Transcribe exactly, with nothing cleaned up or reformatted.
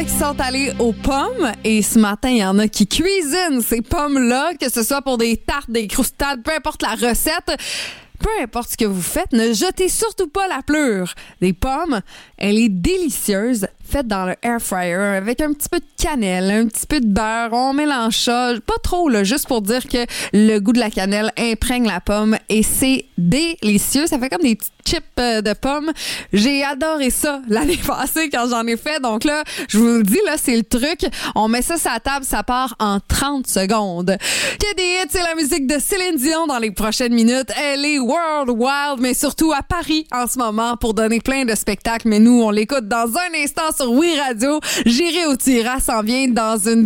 a qui sont allés aux pommes et ce matin, il y en a qui cuisinent ces pommes-là, que ce soit pour des tartes, des croustades, peu importe la recette. Peu importe ce que vous faites, ne jetez surtout pas la pleure. Des pommes, elle est délicieuse, faite dans le air fryer avec un petit peu de cannelle, un petit peu de beurre. On mélange ça, pas trop, là, juste pour dire que le goût de la cannelle imprègne la pomme et c'est délicieux. Ça fait comme des petites chips de pommes. J'ai adoré ça l'année passée quand j'en ai fait. Donc là, je vous le dis, là, c'est le truc. On met ça sur la table, ça part en trente secondes. Que des hits, c'est la musique de Céline Dion dans les prochaines minutes. Elle est World Wild, mais surtout à Paris en ce moment pour donner plein de spectacles. Mais nous, on l'écoute dans un instant sur Oui Radio. J'irai au Tira s'en vient dans une